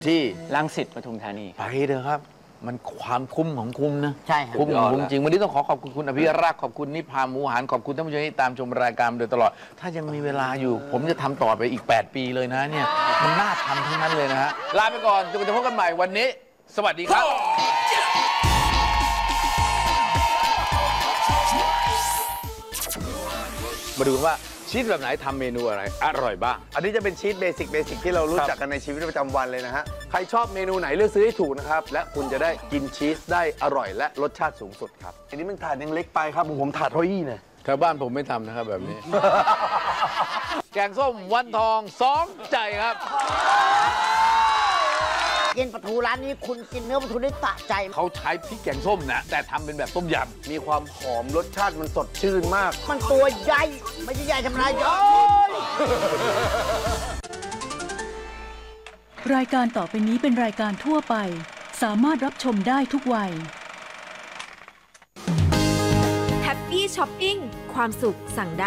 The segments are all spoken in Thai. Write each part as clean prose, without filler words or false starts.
ที่รังสิตปทุมธานีไปเถอะครับมันความคุ้มของคุ้มนะใช่ครับคุ้มของคุ้มจริงวันนี้ต้องขอบคุณคุณอภิรักษ์ขอบคุณนิพาหมูหันขอบคุณท่านผู้ชมที่ตามชมรายการมาโดยตลอดถ้ายังมีเวลาอยู่ ผมจะทำต่อไปอีก8 ปีเลยนะเนี่ยมันน่าทำทั้งนั้นเลยนะฮะลาไปก่อนจนกว่าจะพบกันใหม่วันนี้ สวัสดีครับมาดูว่าชีสแบบไหนทำเมนูอะไรอร่อยบ้างอันนี้จะเป็นชีสเบสิกที่เรารู้จักกันในชีวิตประจำวันเลยนะฮะ ใครชอบเมนูไหนเลือกซื้อให้ถูกนะครับ และคุณจะได้กินชีสได้อร่อยและรสชาติสูงสุดครับ อันนี้มันถาดยังเล็กไปครับผมถาดเท่าอี้เนี่ยแถวบ้านผมไม่ทำนะครับแบบนี้ แกงส้มวันทอง2 ใจครับกินปลาทูร้านนี้คุณกินเนื้อปลาทูได้สะใจเขาใช้พริกแกงส้มนะ แต่ทำเป็นแบบต้มยำมีความหอมรสชาติมันสดชื่นมากมันตัวใหญ่ไม่ใช่ใหญ่ธรรมดาเยอะรายการต่อไปนี้เป็นรายการทั่วไปสามารถรับชมได้ทุกวัยแฮปปี้ช้อปปิ้งความสุขสั่งได้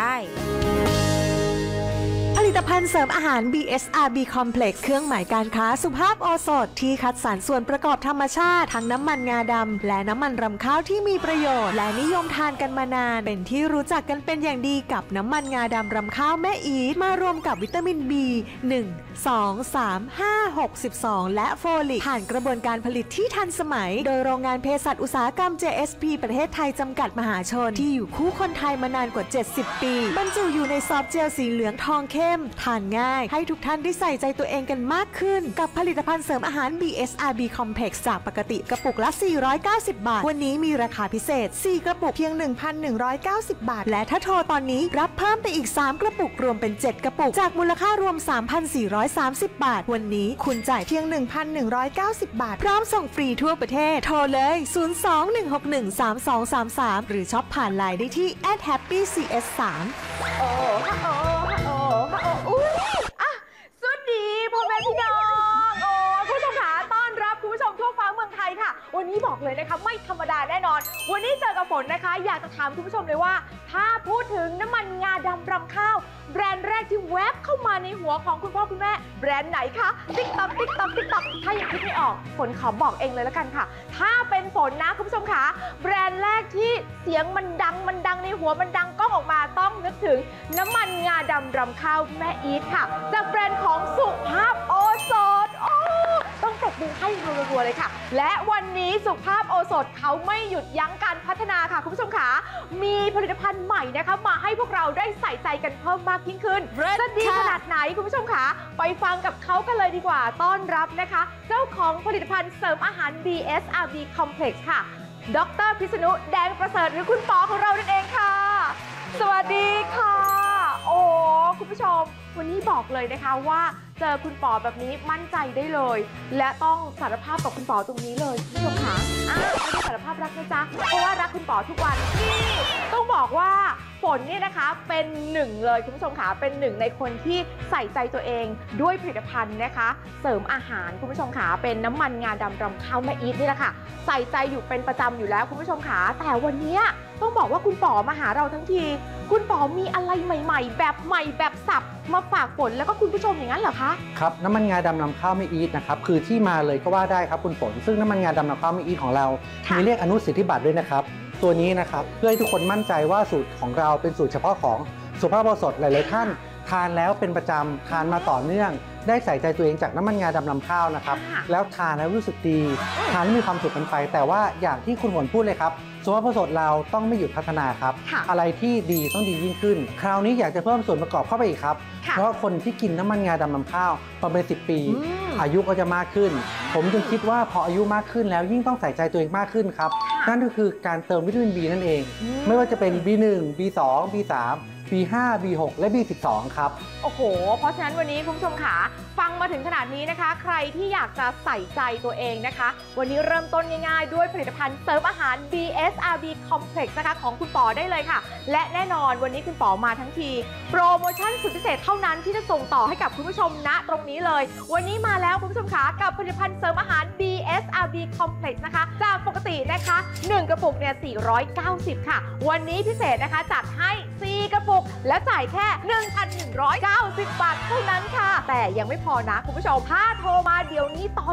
ผลิตภัณฑ์เสริมอาหาร BSRB Complex เครื่องหมายการค้าสุภาพโอสถที่คัดสรรส่วนประกอบธรรมชาติทั้งน้ำมันงาดำและน้ำมันรำข้าวที่มีประโยชน์และนิยมทานกันมานานเป็นที่รู้จักกันเป็นอย่างดีกับน้ำมันงาดำรำข้าวแม่อีทมารวมกับวิตามิน B 1 2 3 5 6 12 และโฟลิกผ่านกระบวนการผลิตที่ทันสมัยโดยโรงงานเภสัชอุตสาหกรรม JSP ประเทศไทยจำกัดมหาชนที่อยู่คู่คนไทยมานานกว่า 70 ปีบรรจุอยู่ในซอฟต์เจลสีเหลืองทองเข้มทานง่ายให้ทุกท่านได้ใส่ใจตัวเองกันมากขึ้นกับผลิตภัณฑ์เสริมอาหาร BSRB Complex จากปกติกระปุกละ 490 บาทวันนี้มีราคาพิเศษ 4 กระปุกเพียง 1,190 บาทและถ้าโทรตอนนี้รับเพิ่มไปอีก 3 กระปุกรวมเป็น 7 กระปุกจากมูลค่ารวม 3,430 บาทวันนี้คุณจ่ายเพียง 1,190 บาทพร้อมส่งฟรีทั่วประเทศโทรเลย 02-161-3233 หรือช็อปผ่านไลน์ได้ที่ @happycs3 สวัสดีพ่อแม่พี่น้องคุณผู้ชมขาต้อนรับคุณผู้ชมทั่วฟ้าเมืองไทยค่ะวันนี้บอกเลยนะคะไม่ธรรมดาแน่นอนวันนี้เจอกับฝนนะคะอยากจะถามคุณผู้ชมเลยว่าถ้าพูดถึงน้ำมันงาดำรำข้าวแบรนด์แรกที่แวบเข้ามาในหัวของคุณพ่อคุณแม่แบรนด์ไหนคะติ๊กต๊อกถ้ายังคิดไม่ออกฝนขอบอกเองเลยแล้วกันค่ะถ้าเป็นฝนนะคุณผู้ชมขาแบรนด์แรกที่เสียงมันดังในหัวมันดังก้องออกมาต้องนึกถึงน้ำมันงาดำรำข้าวแม่อีทค่ะจากแบรนด์ของสุภาพโอสถต้องปรบมือให้รัวๆเลยค่ะและวันนี้สุภาพโอสถเขาไม่หยุดยั้งการพัฒนาค่ะคุณผู้ชมขามีผลิตภัณฑ์ใหม่นะคะมาให้พวกเราได้ใส่ใจกันเพิ่มมากยิ่งขึ้นจะดีขนาดไหนคุณผู้ชมขาไปฟังกับเขากันเลยดีกว่าต้อนรับนะคะเจ้าของผลิตภัณฑ์เสริมอาหาร BSRB Complex ค่ะดร.พิษณุแดงประเสริฐหรือคุณปอของเรานั่นเองค่ะสวัสดีค่ะโอ้คุณผู้ชมวันนี้บอกเลยนะคะว่าเจอคุณปอแบบนี้มั่นใจได้เลยและต้องสารภาพกับคุณปอตรงนี้เลยคุณผู้ชมค่ะไม่ได้สารภาพรักนะจ๊ะเพราะว่ารักคุณปอทุกวันนี่ต้องบอกว่าฝนเนี่ยนะคะเป็นหนึ่งเลยคุณผู้ชมค่ะเป็นหนึ่งในคนที่ใส่ใจตัวเองด้วยผลิตภัณฑ์นะคะเสริมอาหารคุณผู้ชมค่ะเป็นน้ำมันงาดำรำข้าวแม่อีทนี่แหละค่ะใส่ใจอยู่เป็นประจำอยู่แล้วคุณผู้ชมค่ะแต่วันนี้ต้องบอกว่าคุณปอมาหาเราทั้งทีคุณปอมีอะไรใหม่ๆแบบใหม่แบบสับมาฝากฝนแล้วก็คุณผู้ชมอย่างนั้นเหรอคะครับน้ำมันงาดำนำข้าวไม่อีทนะครับคือที่มาเลยก็ว่าได้ครับคุณฝนซึ่งน้ำมันงาดำนำข้าวไม่อีทของเรามีเรียกอนุสิทธิบัตรด้วยนะครับตัวนี้นะครับเพื่อให้ทุกคนมั่นใจว่าสูตรของเราเป็นสูตรเฉพาะของสุภาพบุรุษหลายๆท่านทานแล้วเป็นประจำทานมาต่อเนื่องได้ใส่ใจตัวเองจากน้ำมันงาดำนำข้าวนะครับแล้วทานแล้วรู้สึกดีทานแล้วมีความสุขกันไปแต่ว่าอย่างที่คุณฝนพูดเลยครับสุภาพบุรุษเราต้องไม่หยุดพัฒนาครับอะไรที่ดีต้องดียิ่งขึ้นคราวนี้อยากจะเพิ่มส่วนประกอบเข้าไปอีกครับเพราะคนที่กินน้ำมันงาดำนำข้าวมาเป็น10 ปีอายุก็จะมากขึ้นผมจึงคิดว่าพออายุมากขึ้นแล้วยิ่งต้องใส่ใจตัวเองมากขึ้นครับนั่นก็คือการเติมวิตามิน B นั่นเองไม่ว่าจะเป็น B1 B2 B3 B5 B6 และ B12 ครับโอ้โหเพราะฉะนั้นวันนี้คุณผู้ชมขาฟังมาถึงขนาดนี้นะคะใครที่อยากจะใส่ใจตัวเองนะคะวันนี้เริ่มต้นง่ายๆด้วยผลิตภัณฑ์เสริมอาหาร BSRB Complex นะคะของคุณปอได้เลยค่ะและแน่นอนวันนี้คุณปอมาทั้งทีโปรโมชั่นสุดพิเศษเท่านั้นที่จะส่งต่อให้กับคุณผู้ชมณตรงนี้เลยวันนี้มาแล้วคุณผู้ชมขากับผลิตภัณฑ์เสริมอาหาร BSRB Complex นะคะจากปกตินะคะ1กระปุกเนี่ย490ค่ะวันนี้พิเศษนะคะจัดให้4กระปุกและจ่ายแค่ 1,190 บาทเท่านั้นค่ะแต่ยังไม่พอพอนะคุณผู้ชมถ้าโทรมาเดี๋ยวนี้ตอน